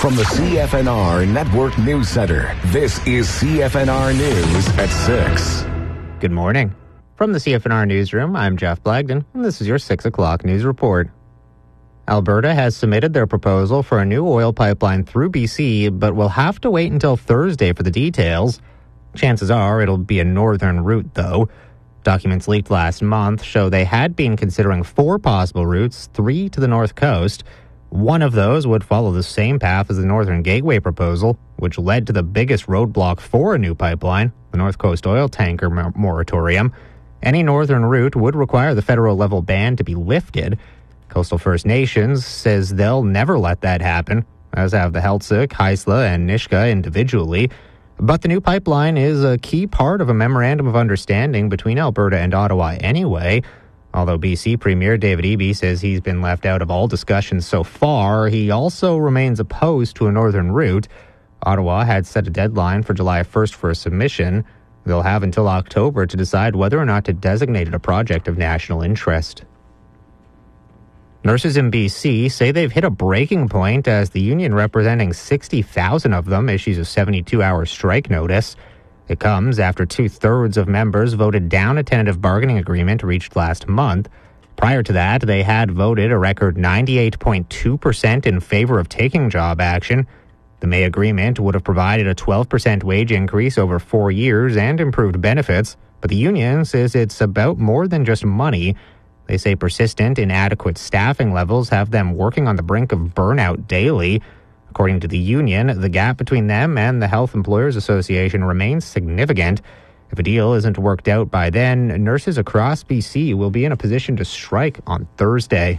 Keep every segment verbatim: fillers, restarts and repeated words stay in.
From the C F N R Network News Center, this is C F N R News at six. Good morning. From the C F N R Newsroom, I'm Jeff Blagden, and this is your six o'clock news report. Alberta has submitted their proposal for a new oil pipeline through B C, but will have to wait until Thursday for the details. Chances are it'll be a northern route, though. Documents leaked last month show they had been considering four possible routes, three to the north coast. One of those would follow the same path as the Northern Gateway proposal, which led to the biggest roadblock for a new pipeline, the North Coast oil tanker mor- moratorium. Any northern route would require the federal-level ban to be lifted. Coastal First Nations says they'll never let that happen, as have the Heiltsuk, Haisla, and Nisga'a individually. But the new pipeline is a key part of a memorandum of understanding between Alberta and Ottawa anyway. Although B C Premier David Eby says he's been left out of all discussions so far, he also remains opposed to a northern route. Ottawa had set a deadline for July first for a submission. They'll have until October to decide whether or not to designate it a project of national interest. Nurses in B C say they've hit a breaking point as the union representing sixty thousand of them issues a seventy-two hour strike notice. It comes after two-thirds of members voted down a tentative bargaining agreement reached last month. Prior to that, they had voted a record ninety-eight point two percent in favor of taking job action. The May agreement would have provided a twelve percent wage increase over four years and improved benefits, but the union says it's about more than just money. They say persistent, inadequate staffing levels have them working on the brink of burnout daily. According to the union, the gap between them and the Health Employers Association remains significant. If a deal isn't worked out by then, nurses across B C will be in a position to strike on Thursday.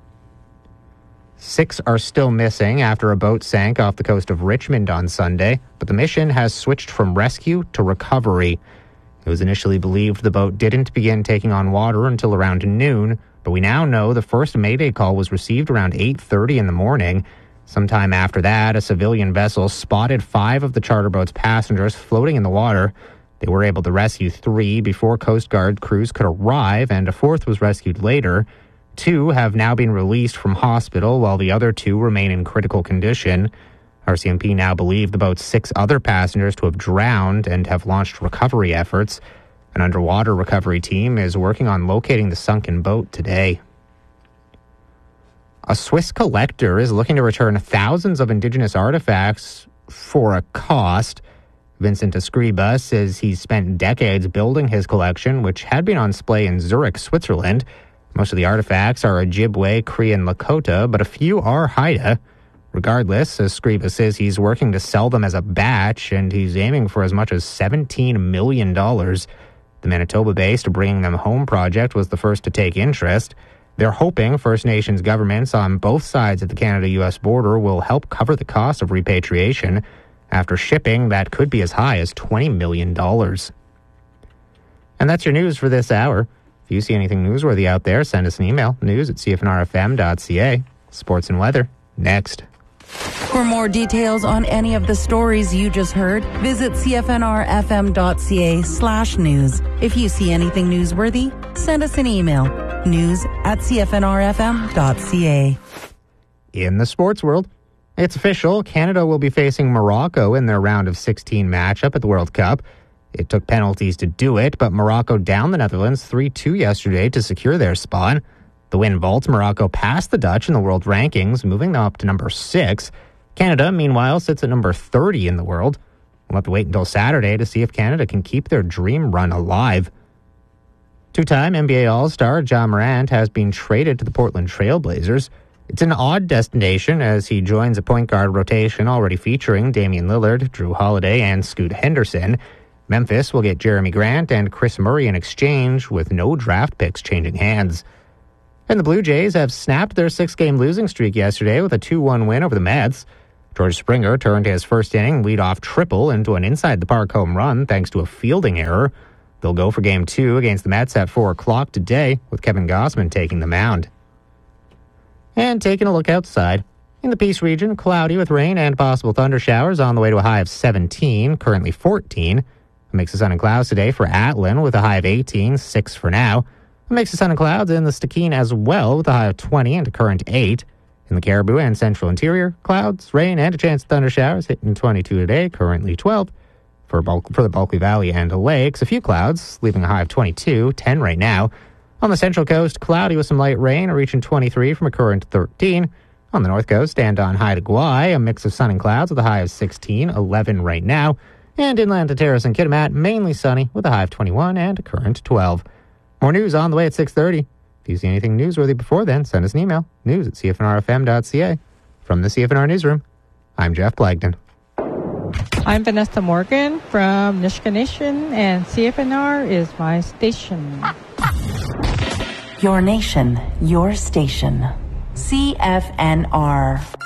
Six are still missing after a boat sank off the coast of Richmond on Sunday, but the mission has switched from rescue to recovery. It was initially believed the boat didn't begin taking on water until around noon, but we now know the first Mayday call was received around eight thirty in the morning. Sometime after that, a civilian vessel spotted five of the charter boat's passengers floating in the water. They were able to rescue three before Coast Guard crews could arrive, and a fourth was rescued later. Two have now been released from hospital, while the other two remain in critical condition. R C M P now believe the boat's six other passengers to have drowned and have launched recovery efforts. An underwater recovery team is working on locating the sunken boat today. A Swiss collector is looking to return thousands of indigenous artifacts for a cost. Vincent Escriba says he's spent decades building his collection, which had been on display in Zurich, Switzerland. Most of the artifacts are Ojibwe, Cree, and Lakota, but a few are Haida. Regardless, Escriba says he's working to sell them as a batch, and he's aiming for as much as seventeen million dollars. The Manitoba-based Bringing Them Home project was the first to take interest. They're hoping First Nations governments on both sides of the Canada-U S border will help cover the cost of repatriation. After shipping, that could be as high as twenty million dollars. And that's your news for this hour. If you see anything newsworthy out there, send us an email, news at c f n r f m dot c a. Sports and weather, next. For more details on any of the stories you just heard, visit c f n r f m dot c a slash news. If you see anything newsworthy, send us an email, news at c f n r f m dot c a. In the sports world, it's official. Canada will be facing Morocco in their round of sixteen matchup at the World Cup. It took penalties to do it, but Morocco downed the Netherlands three two yesterday to secure their spot. The win vaults Morocco past the Dutch in the world rankings, moving them up to number six. Canada, meanwhile, sits at number thirty in the world. We'll have to wait until Saturday to see if Canada can keep their dream run alive. Two-time N B A All-Star Ja Morant has been traded to the Portland Trail Blazers. It's an odd destination as he joins a point guard rotation already featuring Damian Lillard, Drew Holiday, and Scoot Henderson. Memphis will get Jeremy Grant and Chris Murray in exchange, with no draft picks changing hands. And the Blue Jays have snapped their six-game losing streak yesterday with a two one win over the Mets. George Springer turned his first inning leadoff triple into an inside-the-park home run thanks to a fielding error. They'll go for Game two against the Mets at four o'clock today, with Kevin Gausman taking the mound. And taking a look outside. In the Peace region, cloudy with rain and possible thunder showers on the way to a high of seventeen, currently fourteen. A mix of sun and clouds today for Atlin with a high of eighteen, six for now. A mix of sun and clouds in the Stikine as well with a high of twenty and a current eight. In the Cariboo and Central Interior, clouds, rain, and a chance of thunder showers hitting twenty-two today, currently twelve. For, bulk, for the Bulkley Valley and the lakes, a few clouds, leaving a high of twenty-two, ten right now. On the Central Coast, cloudy with some light rain, reaching twenty-three from a current thirteen. On the North Coast and on high to Kauai, a mix of sun and clouds with a high of sixteen, eleven right now. And inland to Terrace and Kitimat, mainly sunny with a high of twenty-one and a current twelve. More news on the way at six thirty. If you see anything newsworthy before then, send us an email, news at c f n r f m dot c a. From the C F N R Newsroom, I'm Jeff Blagden. I'm Vanessa Morgan from Nisga'a Nation, and C F N R is my station. Your nation, your station. C F N R.